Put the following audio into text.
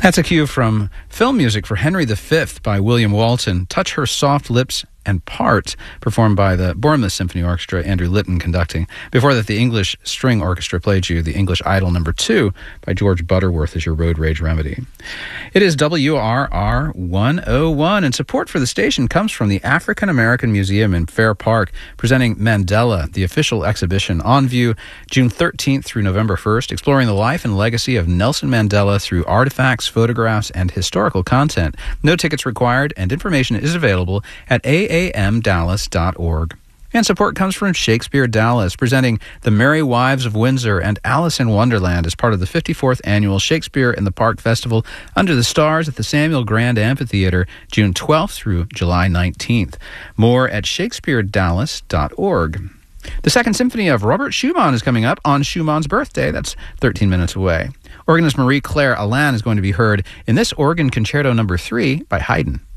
That's a cue from film music for Henry V by William Walton, Touch Her Soft Lips and Part, performed by the Bournemouth Symphony Orchestra, Andrew Litton conducting. Before that, the English String Orchestra played you the English Idol No. 2 by George Butterworth as your road rage remedy. It is WRR 101, and support for the station comes from the African American Museum in Fair Park, presenting Mandela, the official exhibition on view June 13th through November 1st, exploring the life and legacy of Nelson Mandela through artifacts, photographs, and historical content. No tickets required, and information is available at aamdallas.org. And support comes from Shakespeare Dallas, presenting The Merry Wives of Windsor and Alice in Wonderland as part of the 54th Annual Shakespeare in the Park Festival Under the Stars at the Samuel Grand Amphitheater, June 12th through July 19th. More at shakespearedallas.org. The Second Symphony of Robert Schumann is coming up on Schumann's birthday. That's 13 minutes away. Organist Marie-Claire Alain is going to be heard in this Organ Concerto No. 3 by Haydn.